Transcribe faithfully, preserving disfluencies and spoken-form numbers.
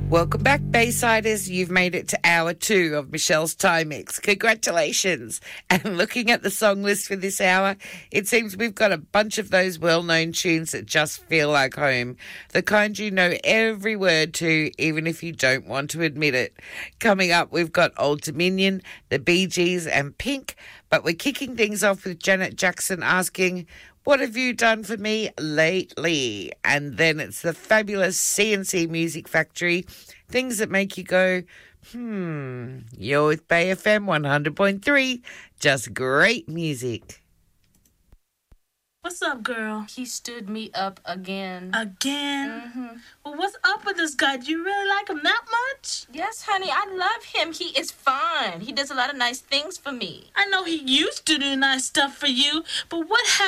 Welcome back, Baysiders. You've made it to hour two of Michelle's Time Mix. Congratulations. And looking at the song list for this hour, it seems we've got a bunch of those well-known tunes that just feel like home. The kind you know every word to, even if you don't want to admit it. Coming up, we've got Old Dominion, the Bee Gees and Pink. But we're kicking things off with Janet Jackson asking, what have you done for me lately? And then it's the fabulous C and C Music Factory, things that make you go, hmm, you're with Bay F M one hundred point three, just great music. What's up, girl? He stood me up again. Again? Mm-hmm. Well, what's up with this guy? Do you really like him that much? Yes, honey, I love him. He is fine. He does a lot of nice things for me. I know he used to do nice stuff for you, but what happened?